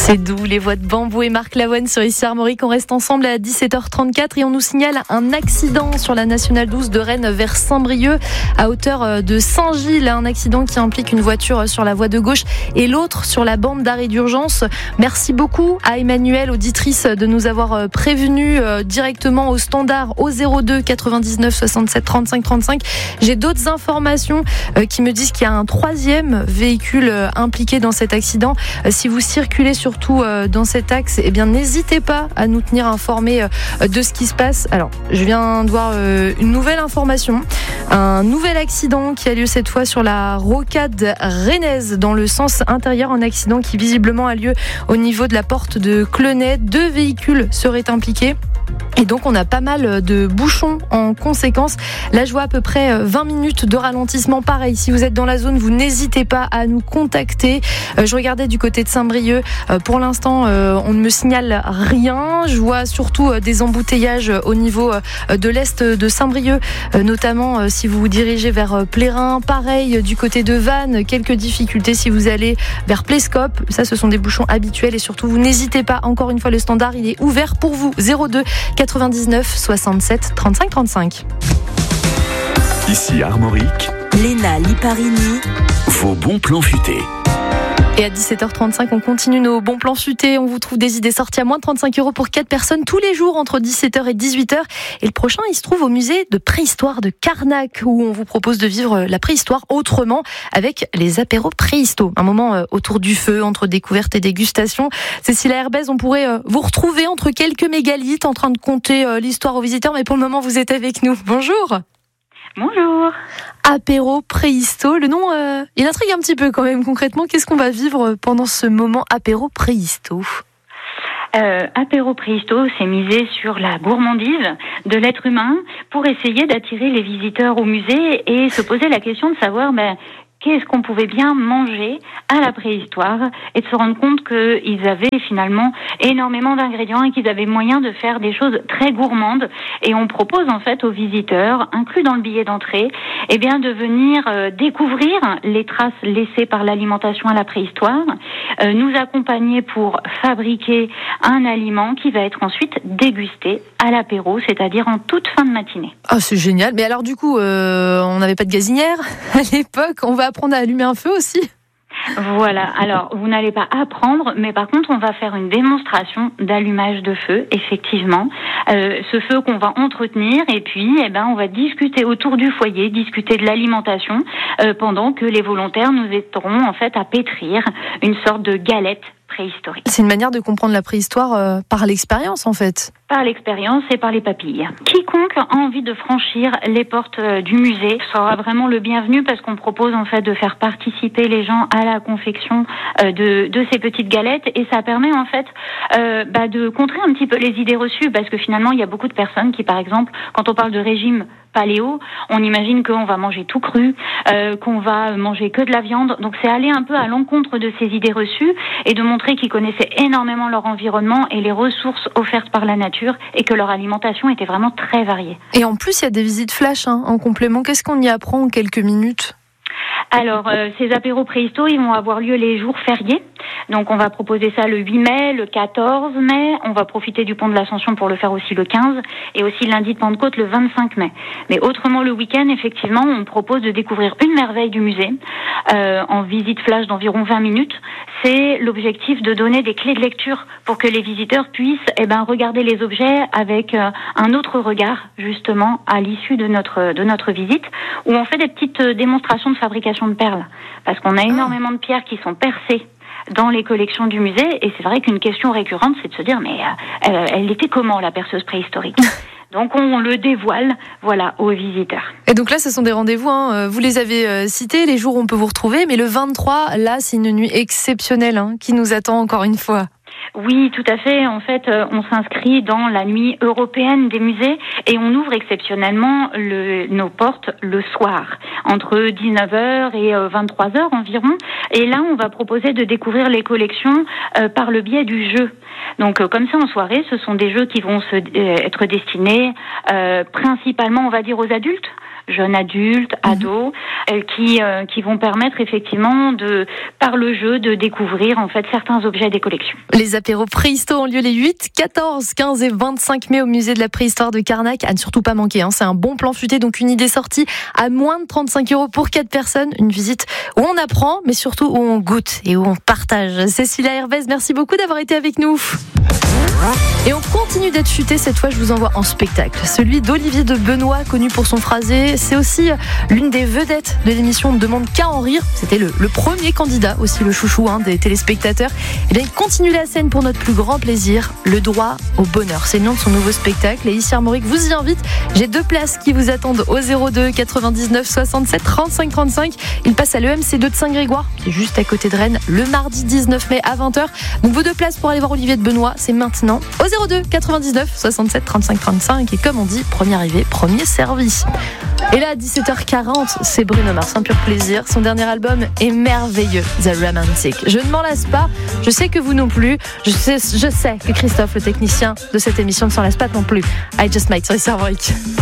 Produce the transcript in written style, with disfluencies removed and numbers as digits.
C'est doux, les voix de Bambou et Marc Lavoine sur ici Armorique. On reste ensemble à 17h34 et on nous signale un accident sur la nationale 12 de Rennes vers Saint-Brieuc à hauteur de Saint-Gilles. Un accident qui implique une voiture sur la voie de gauche et l'autre sur la bande d'arrêt d'urgence. Merci beaucoup à Emmanuel, auditrice, de nous avoir prévenu directement au standard au 02 99 67 35 35. J'ai d'autres informations qui me disent qu'il y a un troisième véhicule impliqué dans cet accident. Si vous circulez surtout dans cet axe, eh bien n'hésitez pas à nous tenir informés de ce qui se passe. Alors, je viens de voir une nouvelle information, un nouvel accident qui a lieu cette fois sur la rocade rennaise dans le sens intérieur, un accident qui visiblement a lieu au niveau de la porte de Clenay. 2 véhicules seraient impliqués. Et donc on a pas mal de bouchons en conséquence. Là je vois à peu près 20 minutes de ralentissement. Pareil, si vous êtes dans la zone, vous n'hésitez pas à nous contacter. Je regardais du côté de Saint-Brieuc. Pour l'instant, on ne me signale rien. Je vois surtout des embouteillages au niveau de l'est de Saint-Brieuc, notamment si vous vous dirigez vers Plérin. Pareil, du côté de Vannes, quelques difficultés si vous allez vers Plescope. Ça, ce sont des bouchons habituels. Et surtout, vous n'hésitez pas. Encore une fois, le standard, il est ouvert pour vous. 02 99 67 35 35. Ici Armorique, Léna Liparini, vos bons plans futés. Et à 17h35, on continue nos bons plans futés. On vous trouve des idées sorties à moins de 35 € pour 4 personnes tous les jours entre 17h et 18h. Et le prochain, il se trouve au musée de préhistoire de Carnac, où on vous propose de vivre la préhistoire autrement avec les apéros préhisto. Un moment autour du feu, entre découverte et dégustation. Cécilia Herbez, on pourrait vous retrouver entre quelques mégalithes en train de conter l'histoire aux visiteurs. Mais pour le moment, vous êtes avec nous. Bonjour. Bonjour. Apéro préhisto, le nom, il intrigue un petit peu quand même. Concrètement, qu'est-ce qu'on va vivre pendant ce moment apéro préhisto ? Apéro préhisto, c'est miser sur la gourmandise de l'être humain pour essayer d'attirer les visiteurs au musée et se poser la question de savoir qu'est-ce qu'on pouvait bien manger à la préhistoire et de se rendre compte qu'ils avaient finalement énormément d'ingrédients et qu'ils avaient moyen de faire des choses très gourmandes. Et on propose en fait aux visiteurs, inclus dans le billet d'entrée, de venir découvrir les traces laissées par l'alimentation à la préhistoire, nous accompagner pour fabriquer un aliment qui va être ensuite dégusté à l'apéro, c'est-à-dire en toute fin de matinée. Ah, c'est génial. Mais alors du coup, on n'avait pas de gazinière à l'époque. On va apprendre à allumer un feu aussi. Voilà, alors vous n'allez pas apprendre, mais par contre on va faire une démonstration d'allumage de feu, effectivement. Ce feu qu'on va entretenir et puis on va discuter autour du foyer, discuter de l'alimentation, pendant que les volontaires nous aideront en fait à pétrir une sorte de galette préhistorique. C'est une manière de comprendre la préhistoire par l'expérience en fait. Par l'expérience et par les papilles. Quiconque a envie de franchir les portes du musée sera vraiment le bienvenu parce qu'on propose en fait de faire participer les gens à la confection de ces petites galettes et ça permet en fait de contrer un petit peu les idées reçues parce que finalement il y a beaucoup de personnes qui par exemple quand on parle de régime paléo, on imagine qu'on va manger tout cru, qu'on va manger que de la viande. Donc c'est aller un peu à l'encontre de ces idées reçues et de montrer qu'ils connaissaient énormément leur environnement et les ressources offertes par la nature et que leur alimentation était vraiment très variée. Et en plus, il y a des visites flash en complément. Qu'est-ce qu'on y apprend en quelques minutes ? Alors, ces apéros préhisto, ils vont avoir lieu les jours fériés. Donc, on va proposer ça le 8 mai, le 14 mai. On va profiter du pont de l'Ascension pour le faire aussi le 15 et aussi lundi de Pentecôte le 25 mai. Mais autrement, le week-end, effectivement, on propose de découvrir une merveille du musée en visite flash d'environ 20 minutes. C'est l'objectif de donner des clés de lecture pour que les visiteurs puissent regarder les objets avec un autre regard, justement, à l'issue de notre visite, où on fait des petites démonstrations de fabrication de perles. Parce qu'on a énormément de pierres qui sont percées dans les collections du musée, et c'est vrai qu'une question récurrente, c'est de se dire, mais elle était comment, la perceuse préhistorique ? Donc on le dévoile, aux visiteurs. Et donc là, ce sont des rendez-vous, vous les avez cités, les jours où on peut vous retrouver, mais le 23, là, c'est une nuit exceptionnelle qui nous attend encore une fois. Oui, tout à fait. En fait, on s'inscrit dans la nuit européenne des musées et on ouvre exceptionnellement nos portes le soir, entre 19h et 23h environ. Et là, on va proposer de découvrir les collections par le biais du jeu. Donc, comme ça, en soirée, ce sont des jeux qui vont être destinés principalement, on va dire, aux adultes, jeunes adultes, ados, qui vont permettre effectivement par le jeu, de découvrir en fait certains objets des collections. Les apéros préhisto ont lieu les 8, 14, 15 et 25 mai au musée de la préhistoire de Carnac. À ne surtout pas manquer, c'est un bon plan futé, donc une idée sortie à moins de 35 € pour 4 personnes. Une visite où on apprend, mais surtout où on goûte et où on partage. Cécilia Hervès, merci beaucoup d'avoir été avec nous. Et on continue d'être futé, cette fois je vous envoie en spectacle. Celui d'Olivier de Benoît, connu pour son phrasé. C'est aussi l'une des vedettes de l'émission On ne demande qu'à en rire. C'était le premier candidat, aussi le chouchou des téléspectateurs. Et bien il continue la scène pour notre plus grand plaisir, le droit au bonheur. C'est le nom de son nouveau spectacle et ici Armorique vous y invite. J'ai 2 places qui vous attendent au 02 99 67 35 35. Il passe à l'EMC2 de Saint-Grégoire, qui est juste à côté de Rennes, le mardi 19 mai à 20h. Donc vos 2 places pour aller voir Olivier de Benoît, c'est maintenant au 02 99 67 35 35. Et comme on dit, premier arrivé, premier servi. Et là, à 17h40, c'est Bruno Mars, un pur plaisir. Son dernier album est merveilleux, The Romantic. Je ne m'en lasse pas, je sais que vous non plus. Je sais que Christophe, le technicien de cette émission, ne s'en lasse pas non plus. I Just Might sur Armorique.